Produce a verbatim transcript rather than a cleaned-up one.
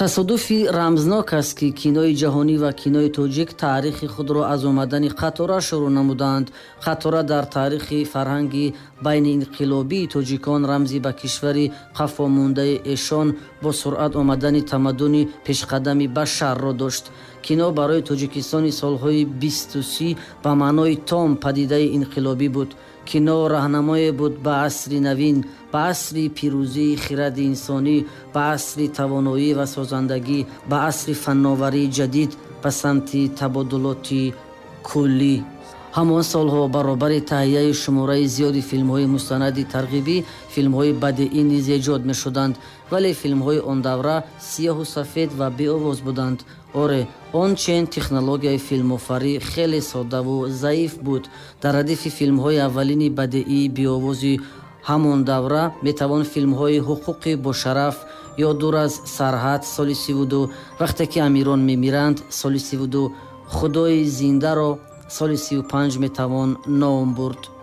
тасодуфи рамзнок аст ки кинои ҷаҳонӣ ва кинои тоҷик таърихи худро аз омадани қатора шурӯъ намуданд. қатора дар таърихи фарҳанги байниинқилобии тоҷикон рамзи ба кишвари қафомондаи эшон бо суръат омадани тамаддуни пешқадами башарро дошт. кино барои тоҷикистони солҳои бисту си ба маънои том падидаи инқилобӣ буд. кино раҳнамое буд ба асри навин, ба асри пирӯзии хиради инсонӣ, ба асри тавоноӣ ва созандагӣ, ба асри фанноварии ҷадид, ба самти табодулоти куллӣ. ҳамон солҳо баробари таҳияи шумораи зиёди филмҳои мустанади тарғибӣ, филмҳои бадеӣ низ эҷод мешуданд, вале филмҳои он давра сиёҳу сафед ва беовоз буданд. оре он чен технологияи филмофарӣ хеле соддаву заиф буд. дар радифи филмҳои аввалини бадеии беовози ҳамон давра метавон филмҳои ҳуқуқи бошараф ё дур аз сарҳад соли сивуду, вақте ки амирон мемиранд соли сивуду, худои зиндаро соли сию панҷ метавон ном бурд.